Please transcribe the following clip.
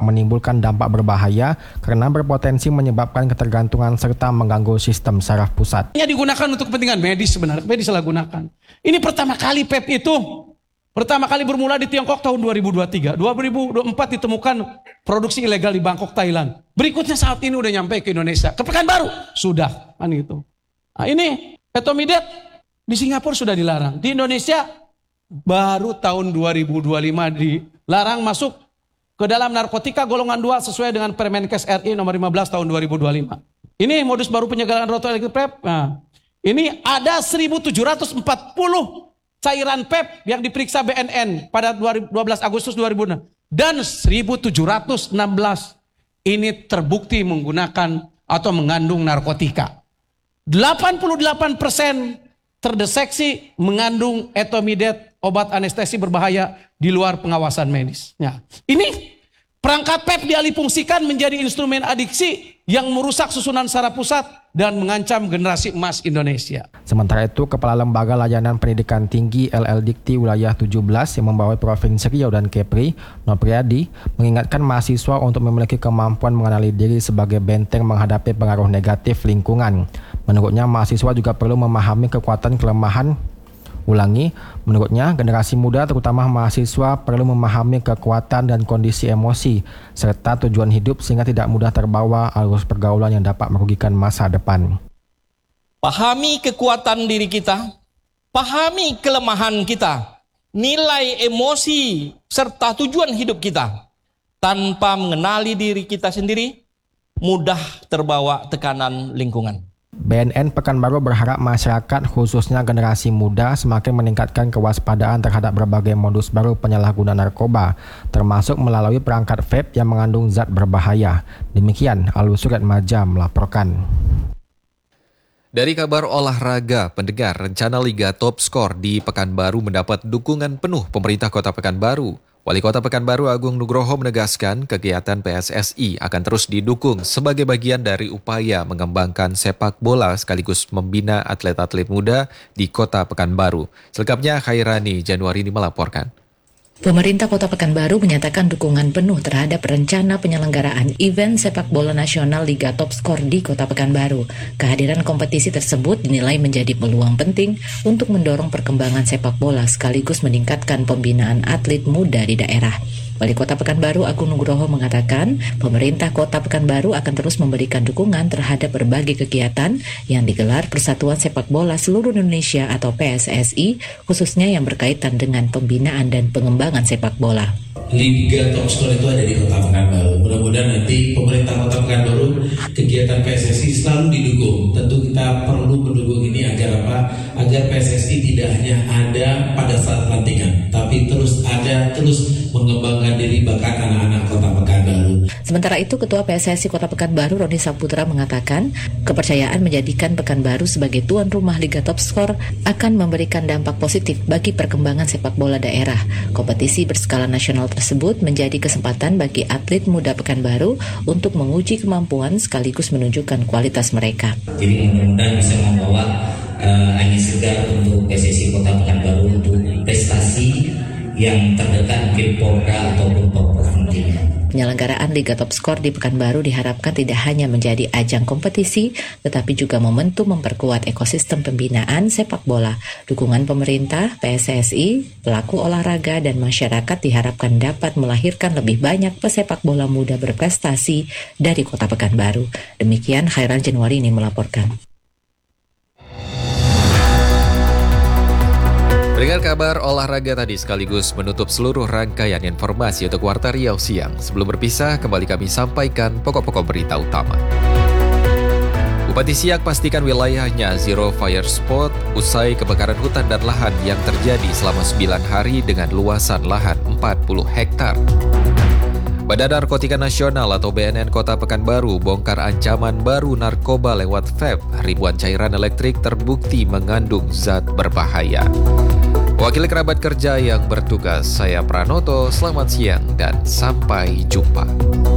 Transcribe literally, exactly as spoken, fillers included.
menimbulkan dampak berbahaya karena berpotensi menyebabkan ketergantungan serta mengganggu sistem saraf pusat. Ini digunakan untuk kepentingan medis sebenarnya, medis salah gunakan. Ini pertama kali P E P itu, pertama kali bermula di Tiongkok tahun dua ribu dua puluh tiga. dua ribu dua puluh empat ditemukan produksi ilegal di Bangkok, Thailand. Berikutnya saat ini udah nyampe ke Indonesia. Ke Pekanbaru, sudah. Kan itu. Nah ini, etomidet di Singapura sudah dilarang. Di Indonesia, baru tahun dua ribu dua puluh lima dilarang masuk ke dalam narkotika golongan dua sesuai dengan Permenkes R I nomor lima belas tahun dua ribu dua puluh lima. Ini modus baru penyegaran rokok elektrik P E P. Nah, ini ada seribu tujuh ratus empat puluh cairan P E P yang diperiksa B N N pada dua belas Agustus dua ribu enam dan seribu tujuh ratus enam belas ini terbukti menggunakan atau mengandung narkotika. delapan puluh delapan persen terdeteksi mengandung etomidet, obat anestesi berbahaya di luar pengawasan medis. Ya. Ini perangkat P E P dialihfungsikan menjadi instrumen adiksi yang merusak susunan saraf pusat dan mengancam generasi emas Indonesia. Sementara itu, Kepala Lembaga Layanan Pendidikan Tinggi L L Dikti Wilayah tujuh belas yang membawahi Provinsi Riau dan Kepri, Nopriadi, mengingatkan mahasiswa untuk memiliki kemampuan mengenali diri sebagai benteng menghadapi pengaruh negatif lingkungan. Menurutnya, mahasiswa juga perlu memahami kekuatan kelemahan. Ulangi, menurutnya generasi muda terutama mahasiswa perlu memahami kekuatan dan kondisi emosi serta tujuan hidup sehingga tidak mudah terbawa arus pergaulan yang dapat merugikan masa depan. Pahami kekuatan diri kita, pahami kelemahan kita, nilai emosi serta tujuan hidup kita. Tanpa mengenali diri kita sendiri, mudah terbawa tekanan lingkungan. B N N Pekanbaru berharap masyarakat khususnya generasi muda semakin meningkatkan kewaspadaan terhadap berbagai modus baru penyalahgunaan narkoba, termasuk melalui perangkat vape yang mengandung zat berbahaya. Demikian Alwi Suratmadja melaporkan. Dari kabar olahraga, pendengar, rencana Liga Top Skor di Pekanbaru mendapat dukungan penuh pemerintah Kota Pekanbaru. Wali Kota Pekanbaru Agung Nugroho menegaskan kegiatan P S S I akan terus didukung sebagai bagian dari upaya mengembangkan sepak bola sekaligus membina atlet-atlet muda di Kota Pekanbaru. Selengkapnya Khairani Januari ini melaporkan. Pemerintah Kota Pekanbaru menyatakan dukungan penuh terhadap rencana penyelenggaraan event sepak bola nasional Liga Top Skor di Kota Pekanbaru. Kehadiran kompetisi tersebut dinilai menjadi peluang penting untuk mendorong perkembangan sepak bola sekaligus meningkatkan pembinaan atlet muda di daerah. Wali Kota Pekanbaru Agung Nugroho mengatakan, pemerintah Kota Pekanbaru akan terus memberikan dukungan terhadap berbagai kegiatan yang digelar Persatuan Sepak Bola Seluruh Indonesia atau P S S I, khususnya yang berkaitan dengan pembinaan dan pengembangan sepak bola. Liga Top Skor itu ada di Kota Pekanbaru. Mudah-mudahan nanti pemerintah Kota Pekanbaru kegiatan P S S I selalu didukung. Tentu kita perlu mendukung ini agar apa? Agar P S S I tidak hanya ada pada saat pelantikan, tapi terus ada terus mengembangkan diri bakat anak-anak Kota Pekanbaru. Sementara itu, Ketua P S S I Kota Pekanbaru Roni Saputra mengatakan, kepercayaan menjadikan Pekanbaru sebagai tuan rumah Liga Top Skor akan memberikan dampak positif bagi perkembangan sepak bola daerah. Kompetisi berskala nasional tersebut menjadi kesempatan bagi atlet muda Pekanbaru untuk menguji kemampuan sekaligus menunjukkan kualitas mereka. Jadi mudah-mudahan bisa membawa uh, angin segar untuk P S S I Kota Pekanbaru untuk prestasi yang terdekat mungkin Polda ataupun Pemprov nantinya. Penyelenggaraan Liga Top Skor di Pekanbaru diharapkan tidak hanya menjadi ajang kompetisi, tetapi juga momentum memperkuat ekosistem pembinaan sepak bola. Dukungan pemerintah, P S S I, pelaku olahraga, dan masyarakat diharapkan dapat melahirkan lebih banyak pesepak bola muda berprestasi dari Kota Pekanbaru. Demikian Khairan Januari ini melaporkan. Dengan kabar olahraga tadi sekaligus menutup seluruh rangkaian informasi untuk Warta Riau Siang. Sebelum berpisah, kembali kami sampaikan pokok-pokok berita utama. Bupati Siak pastikan wilayahnya zero fire spot usai kebakaran hutan dan lahan yang terjadi selama sembilan hari dengan luasan lahan empat puluh hektar. Badan Narkotika Nasional atau B N N Kota Pekanbaru bongkar ancaman baru narkoba lewat vape. Ribuan cairan elektrik terbukti mengandung zat berbahaya. Wakil kerabat kerja yang bertugas, saya Pranoto, selamat siang dan sampai jumpa.